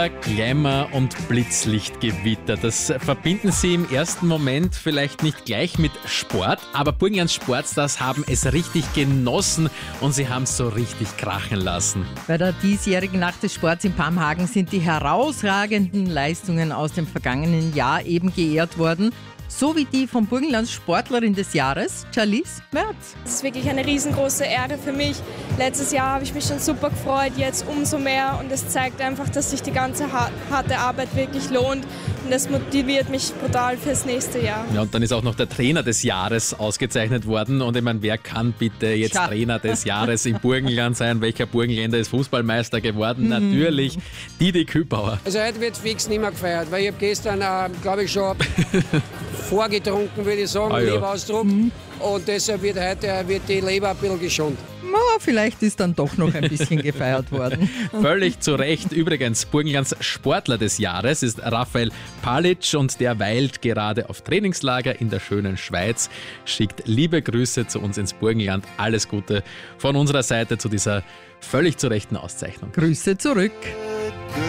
Glamour und Blitzlichtgewitter, das verbinden Sie im ersten Moment vielleicht nicht gleich mit Sport, aber Burgenlands Sportstars haben es richtig genossen und sie haben es so richtig krachen lassen. Bei der diesjährigen Nacht des Sports in Pamhagen sind die herausragenden Leistungen aus dem vergangenen Jahr eben geehrt worden. So wie die vom Burgenlands Sportlerin des Jahres, Charlize Merz. Es ist wirklich eine riesengroße Ehre für mich. Letztes Jahr habe ich mich schon super gefreut, jetzt umso mehr. Und es zeigt einfach, dass sich die ganze harte Arbeit wirklich lohnt. Und das motiviert mich brutal fürs nächste Jahr. Ja, und dann ist auch noch der Trainer des Jahres ausgezeichnet worden. Und ich meine, wer kann bitte jetzt Trainer des Jahres im Burgenland sein? Welcher Burgenländer ist Fußballmeister geworden? Natürlich Didi Kübauer. Also heute wird fix nicht mehr gefeiert, weil ich habe gestern, glaube ich, schon vorgetrunken, würde ich sagen, Leberausdruck. Und deshalb wird heute die Leber ein bisschen geschont. Vielleicht ist dann doch noch ein bisschen gefeiert worden. Völlig zu Recht. Übrigens, Burgenlands Sportler des Jahres ist Raphael Palic und der weilt gerade auf Trainingslager in der schönen Schweiz. Schickt liebe Grüße zu uns ins Burgenland. Alles Gute von unserer Seite zu dieser völlig zu rechten Auszeichnung. Grüße zurück.